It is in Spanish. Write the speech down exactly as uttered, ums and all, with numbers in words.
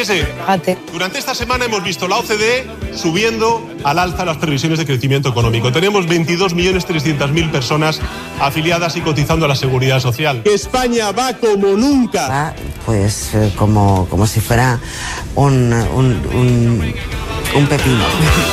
Fíjese, durante esta semana hemos visto la O C D E subiendo al alza las previsiones de crecimiento económico. Tenemos veintidós millones trescientas mil personas afiliadas y cotizando a la Seguridad Social. Que España va como nunca. Va, pues eh, como, como si fuera un, un, un, un pepino.